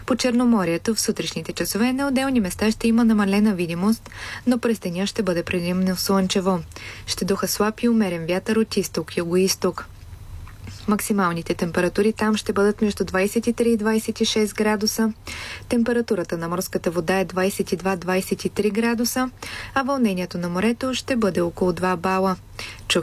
По Черноморието в сутрешните часове на отделни места ще има намалена видимост, но през деня ще бъде предимно слънчево. Ще духа слаб и умерен вятър от изток, юго-изток. Максималните температури там ще бъдат между 23 и 26 градуса. Температурата на морската вода е 22-23 градуса, а вълнението на морето ще бъде около 2 бала. Чух